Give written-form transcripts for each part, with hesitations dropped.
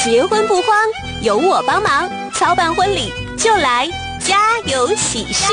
结婚不慌，有我帮忙，操办婚礼就来家有喜事。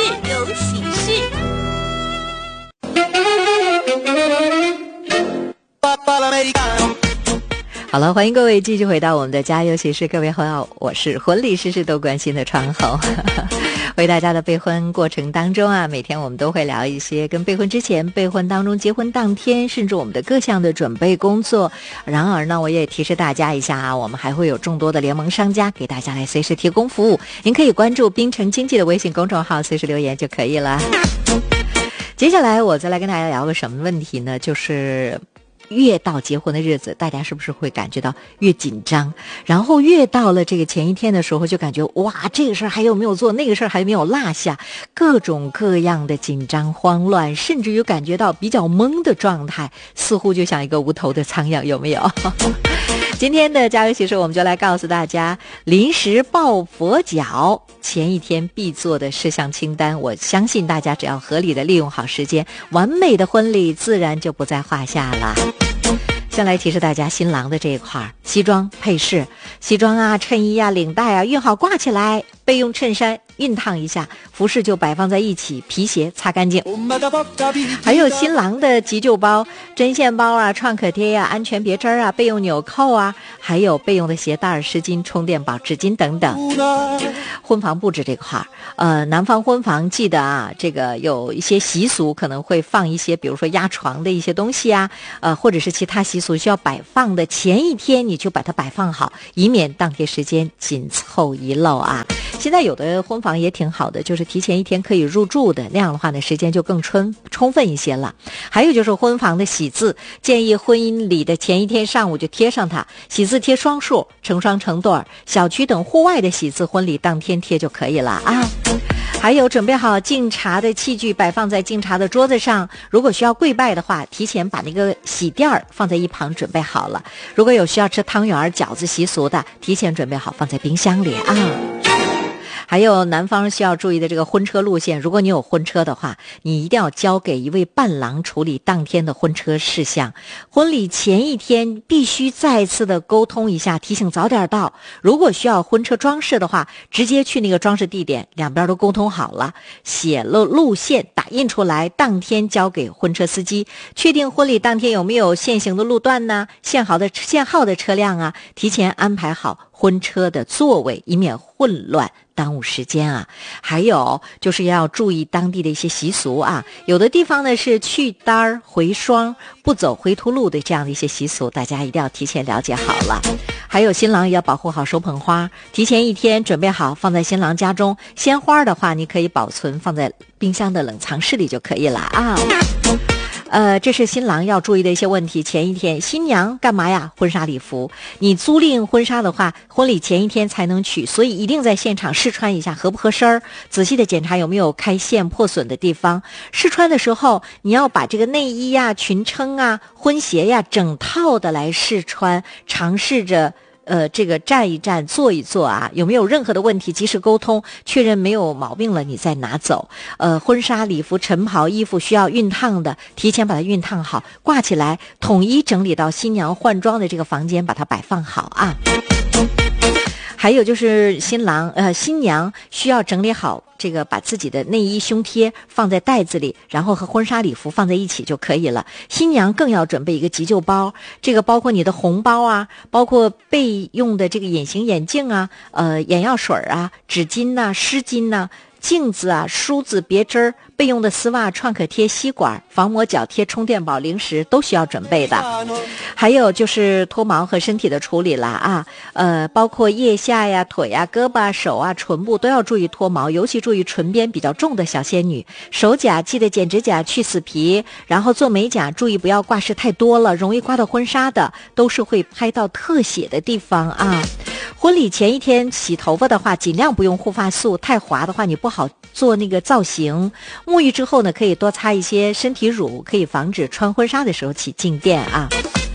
好了，欢迎各位继续回到我们的家有喜事。各位好，我是婚礼事事都关心的窗口。为大家的备婚过程当中啊，每天我们都会聊一些跟备婚之前、备婚当中、结婚当天，甚至我们的各项的准备工作。然而呢，我也提示大家一下啊，我们还会有众多的联盟商家给大家来随时提供服务。您可以关注滨城经济的微信公众号，随时留言就可以了。接下来我再来跟大家聊个什么问题呢？就是越到结婚的日子，大家是不是会感觉到越紧张？然后越到了这个前一天的时候，就感觉哇，这个事儿还有没有做，那个事儿还没有落下，各种各样的紧张、慌乱，甚至于感觉到比较懵的状态，似乎就像一个无头的苍蝇，有没有？今天的家有喜事，我们就来告诉大家临时抱佛脚前一天必做的事项清单。我相信大家只要合理的利用好时间，完美的婚礼自然就不在话下了。先来提示大家新郎的这一块，西装配饰，西装啊、衬衣啊、领带啊熨好挂起来，备用衬衫熨烫一下，服饰就摆放在一起，皮鞋擦干净。还有新郎的急救包，针线包啊、创可贴啊、安全别针啊、备用纽扣啊，还有备用的鞋带、湿巾、充电宝、纸巾等等。婚房布置这块南方婚房记得啊，这个有一些习俗可能会放一些比如说压床的一些东西啊，或者是其他习俗需要摆放的，前一天你就把它摆放好，以免当天时间紧凑遗漏啊。现在有的婚房也挺好的，就是提前一天可以入住的，那样的话呢，时间就更充分一些了。还有就是婚房的喜字，建议婚姻礼的前一天上午就贴上它，喜字贴双数，成双成对，小区等户外的喜字婚礼当天贴就可以了啊。还有准备好敬茶的器具摆放在敬茶的桌子上，如果需要跪拜的话，提前把那个喜垫儿放在一旁准备好了。如果有需要吃汤圆、饺子习俗的，提前准备好放在冰箱里啊。还有南方需要注意的这个婚车路线，如果你有婚车的话，你一定要交给一位伴郎处理当天的婚车事项。婚礼前一天必须再次的沟通一下，提醒早点到。如果需要婚车装饰的话，直接去那个装饰地点，两边都沟通好了，写了路线打印出来，当天交给婚车司机。确定婚礼当天有没有限行的路段呢？限号的车辆啊，提前安排好婚车的座位，以免混乱耽误时间啊。还有就是要注意当地的一些习俗啊，有的地方呢是去单回双，不走回头路的这样的一些习俗，大家一定要提前了解好了。还有新郎也要保护好手捧花，提前一天准备好放在新郎家中。鲜花的话，你可以保存放在冰箱的冷藏室里就可以了啊。这是新郎要注意的一些问题。前一天新娘干嘛呀？婚纱礼服，你租赁婚纱的话，婚礼前一天才能取，所以一定在现场试穿一下合不合身儿，仔细的检查有没有开线破损的地方。试穿的时候，你要把这个内衣呀、裙撑啊、婚鞋呀整套的来试穿，尝试着这个站一站坐一坐啊，有没有任何的问题及时沟通，确认没有毛病了你再拿走。婚纱礼服、晨袍衣服需要熨烫的，提前把它熨烫好，挂起来，统一整理到新娘换装的这个房间，把它摆放好啊。还有就是新娘需要整理好这个，把自己的内衣胸贴放在袋子里，然后和婚纱礼服放在一起就可以了。新娘更要准备一个急救包，这个包括你的红包啊，包括备用的这个隐形眼镜啊，眼药水啊，纸巾啊，湿巾啊，镜子啊，梳子、别针儿，备用的丝袜、创可贴、吸管、防磨脚贴、充电宝、零食都需要准备的。还有就是脱毛和身体的处理了啊，包括腋下呀、腿呀、胳膊啊、手啊、唇部都要注意脱毛，尤其注意唇边比较重的小仙女。手甲记得剪指甲去死皮，然后做美甲注意不要挂饰太多了，容易刮到婚纱的，都是会拍到特写的地方啊。婚礼前一天洗头发的话，尽量不用护发素，太滑的话你不好做那个造型。沐浴之后呢，可以多擦一些身体乳，可以防止穿婚纱的时候起静电啊。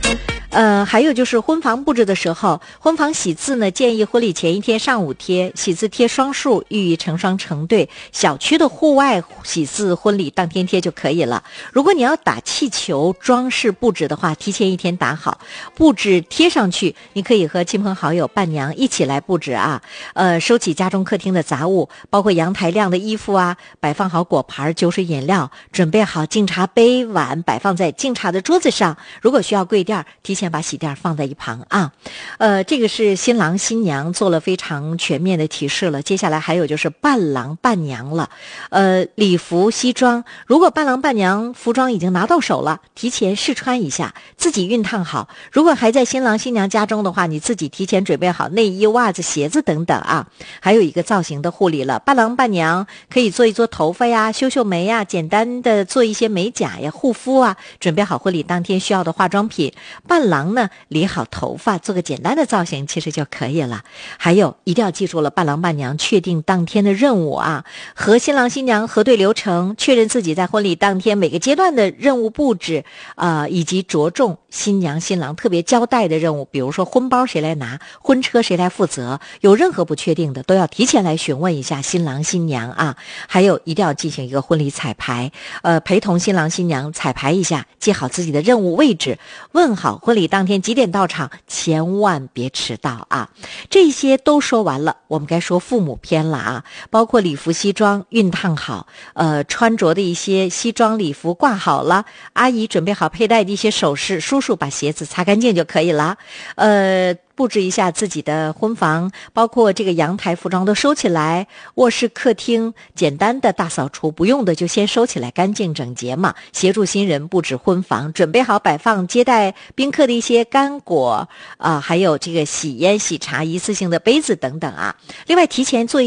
还有就是婚房布置的时候，婚房喜字呢，建议婚礼前一天上午贴，喜字贴双数，寓意成双成对。小区的户外喜字婚礼当天贴就可以了。如果你要打气球装饰布置的话，提前一天打好，布置贴上去，你可以和亲朋好友伴娘一起来布置啊。收起家中客厅的杂物，包括阳台晾的衣服啊，摆放好果盘、酒水饮料，准备好敬茶杯碗，摆放在敬茶的桌子上。如果需要跪垫，提前把喜垫放在一旁啊。这个是新郎新娘做了非常全面的提示了。接下来还有就是伴郎伴娘了。礼服西装，如果伴郎伴娘服装已经拿到手了，提前试穿一下，自己熨烫好。如果还在新郎新娘家中的话，你自己提前准备好内衣、袜子、鞋子等等啊。还有一个造型的护理了，伴郎伴娘可以做一做头发呀，修修眉呀，简单的做一些美甲呀，护肤啊，准备好婚礼当天需要的化妆品。伴郎呢，理好头发，做个简单的造型，其实就可以了。还有一定要记住了，伴郎伴娘确定当天的任务啊，和新郎新娘核对流程，确认自己在婚礼当天每个阶段的任务布置以及着重新娘新郎特别交代的任务，比如说婚包谁来拿，婚车谁来负责，有任何不确定的都要提前来询问一下新郎新娘啊。还有一定要进行一个婚礼彩排，陪同新郎新娘彩排一下，记好自己的任务位置，问好婚礼当天几点到场，千万别迟到啊。这些都说完了，我们该说父母篇了啊，包括礼服西装熨烫好，穿着的一些西装礼服挂好了，阿姨准备好佩戴的一些首饰，叔叔把鞋子擦干净就可以了。布置一下自己的婚房，包括这个阳台服装都收起来，卧室客厅简单的大扫除，不用的就先收起来，干净整洁嘛。协助新人布置婚房，准备好摆放接待宾客的一些干果还有这个喜烟喜茶一次性的杯子等等啊。另外提前做一